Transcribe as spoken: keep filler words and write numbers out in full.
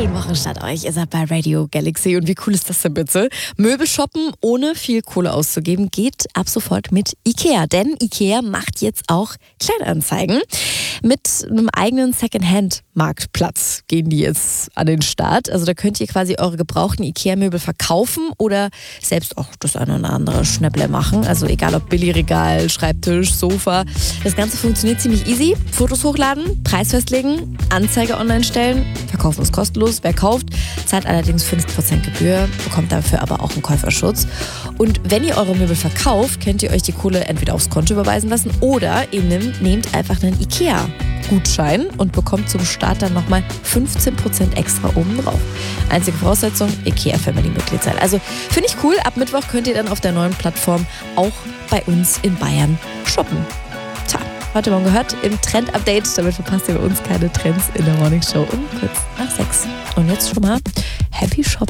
wunderschönen Wochenstart euch. Ihr seid bei Radio Galaxy und wie cool ist das denn bitte? Möbel shoppen, ohne viel Kohle auszugeben, geht ab sofort mit Ikea. Denn Ikea macht jetzt auch Kleinanzeigen. Mit einem eigenen Secondhand-Marktplatz gehen die jetzt an den Start. Also da könnt ihr quasi eure gebrauchten Ikea-Möbel verkaufen oder selbst auch das eine oder andere Schnäppler machen. Also egal ob Billigregal, Schreibtisch, Sofa. Das Ganze funktioniert ziemlich easy. Fotos hochladen, Preis festlegen, Anzeige online stellen. Verkaufen ist kostenlos. Wer kauft, zahlt allerdings fünf Prozent Gebühr, bekommt dafür aber auch einen Käuferschutz. Und wenn ihr eure Möbel verkauft, könnt ihr euch die Kohle entweder aufs Konto überweisen lassen oder ihr nehmt, nehmt einfach einen Ikea-Gutschein und bekommt zum Start dann nochmal fünfzehn Prozent extra oben drauf. Einzige Voraussetzung, Ikea-Family-Mitglied sein. Also finde ich cool. Ab Mittwoch könnt ihr dann auf der neuen Plattform auch bei uns in Bayern shoppen. Tja, heute Morgen gehört im Trend-Update. Damit verpasst ihr bei uns keine Trends in der Morning Show um kurz nach sechs. Und jetzt schon mal Happy Shopping.